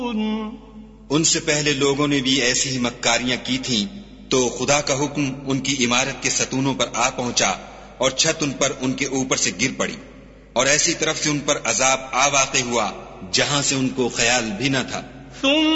उनसे पहले लोगों ने भी ऐसी ही मक्कारियां की थीं, तो खुदा का हुक्म उनकी इमारत के सतूनों पर आ पहुंचा और छत उन पर उनके ऊपर से गिर पड़ी और ऐसी तरफ से उन पर अजाब आ वाक़े हुआ जहां से उनको ख्याल भी न था।